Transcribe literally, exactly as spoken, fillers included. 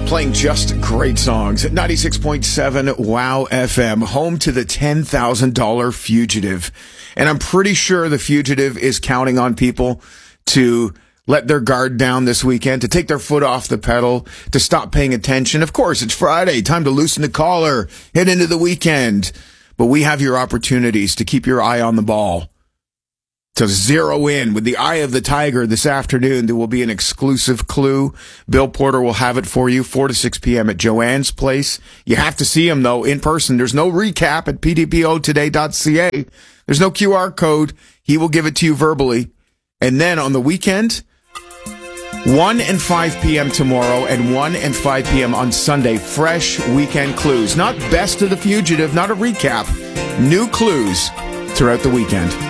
Playing just great songs at ninety-six point seven Wow F M, home to the ten thousand dollars Fugitive. And I'm pretty sure the Fugitive is counting on people to let their guard down this weekend, to take their foot off the pedal, to stop paying attention. Of course, it's Friday, time to loosen the collar, head into the weekend. But we have your opportunities to keep your eye on the ball, to zero in with the eye of the tiger this afternoon. There will be an exclusive clue. Bill Porter will have it for you, four to six p.m. at Joanne's place. You have to see him, though, in person. There's no recap at p d p o today dot c a. There's no Q R code. He will give it to you verbally. And then on the weekend, one and five p.m. tomorrow and one and five p.m. on Sunday, fresh weekend clues. Not best of the Fugitive, not a recap. New clues throughout the weekend.